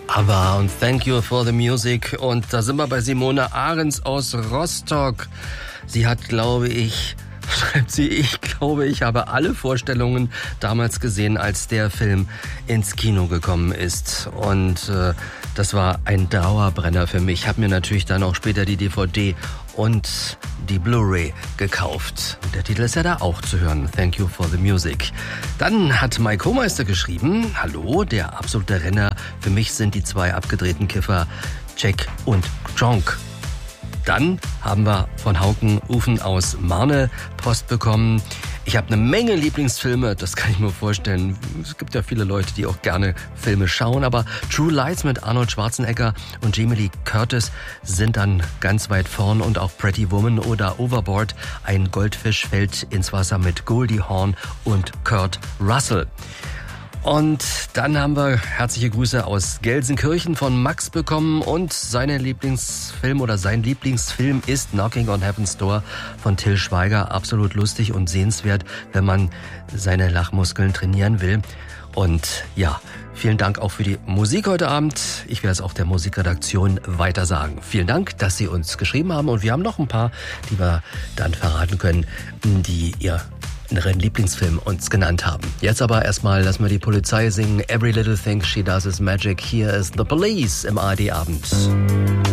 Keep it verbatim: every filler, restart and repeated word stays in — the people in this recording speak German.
Aber und Thank You for the Music. Und da sind wir bei Simone Ahrens aus Rostock. Sie hat, glaube ich, schreibt sie, ich glaube, ich habe alle Vorstellungen damals gesehen, als der Film ins Kino gekommen ist. Und äh, das war ein Dauerbrenner für mich. Ich habe mir natürlich dann auch später die D V D und die Blu-ray gekauft. Und der Titel ist ja da auch zu hören. Thank You for the Music. Dann hat Mike Hohmeister geschrieben, hallo, der absolute Renner. Für mich sind die zwei abgedrehten Kiffer Jack und Jonk. Dann haben wir von Hauken Ufen aus Marne Post bekommen. Ich habe eine Menge Lieblingsfilme, das kann ich mir vorstellen. Es gibt ja viele Leute, die auch gerne Filme schauen, aber True Lies mit Arnold Schwarzenegger und Jamie Lee Curtis sind dann ganz weit vorn und auch Pretty Woman oder Overboard. Ein Goldfisch fällt ins Wasser mit Goldie Hawn und Kurt Russell. Und dann haben wir herzliche Grüße aus Gelsenkirchen von Max bekommen und seine Lieblingsfilm oder sein Lieblingsfilm ist Knocking on Heaven's Door von Till Schweiger. Absolut lustig und sehenswert, wenn man seine Lachmuskeln trainieren will. Und ja, vielen Dank auch für die Musik heute Abend. Ich werde es auch der Musikredaktion weiter sagen. Vielen Dank, dass Sie uns geschrieben haben und wir haben noch ein paar, die wir dann verraten können, die ihr ihren Lieblingsfilm uns genannt haben. Jetzt aber erstmal lassen wir die Polizei singen. Every Little Thing She Does Is Magic. Hier ist The Police im A R D Abend.